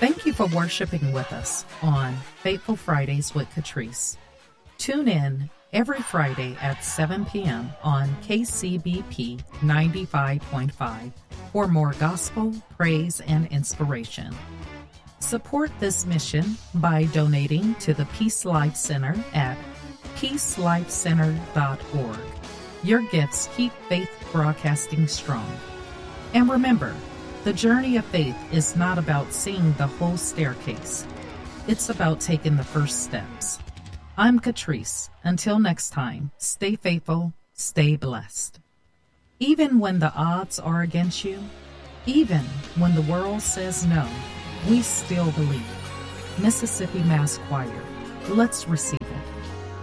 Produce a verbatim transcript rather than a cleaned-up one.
Thank you for worshiping with us on Faithful Fridays with Catrice. Tune in every Friday at seven p.m. on K C B P ninety-five point five for more gospel, praise, and inspiration. Support this mission by donating to the Peace Life Center at peace life center dot org. Your gifts keep faith broadcasting strong. And remember, the journey of faith is not about seeing the whole staircase. It's about taking the first steps. I'm Catrice. Until next time, stay faithful, stay blessed. Even when the odds are against you, even when the world says no, we still believe. Mississippi Mass Choir, let's receive.